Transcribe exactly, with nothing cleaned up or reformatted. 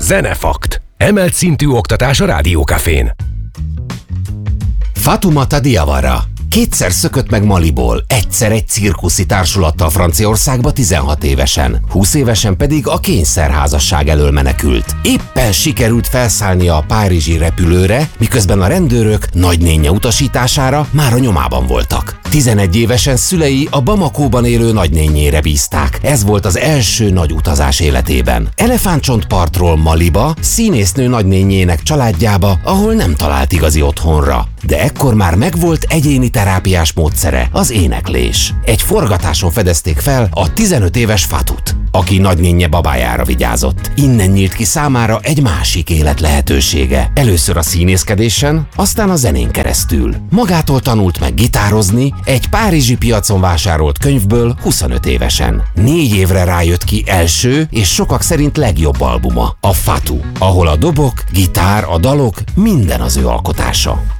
Zenefakt. Emelt szintű oktatás a Rádiókafén. Fatoumata Diawara. Kétszer szökött meg Maliból, egyszer egy cirkuszi társulattal Franciaországba tizenhat évesen, húsz évesen pedig a kényszerházasság elől menekült. Éppen sikerült felszállnia a párizsi repülőre, miközben a rendőrök nagynénje utasítására már a nyomában voltak. tizenegy évesen szülei a Bamakóban élő nagynénjére bízták. Ez volt az első nagy utazás életében. Elefántcsontpartról Maliba, színésznő nagynénjének családjába, ahol nem talált igazi otthonra. De ekkor már megvolt egyéni terápiás módszere, az éneklés. Egy forgatáson fedezték fel a tizenöt éves Fatut, aki nagynénje babájára vigyázott. Innen nyílt ki számára egy másik élet lehetősége. Először a színészkedésen, aztán a zenén keresztül. Magától tanult meg gitározni, egy párizsi piacon vásárolt könyvből huszonöt évesen. Négy évre rájött ki első és sokak szerint legjobb albuma, a Fatou, ahol a dobok, gitár, a dalok, minden az ő alkotása.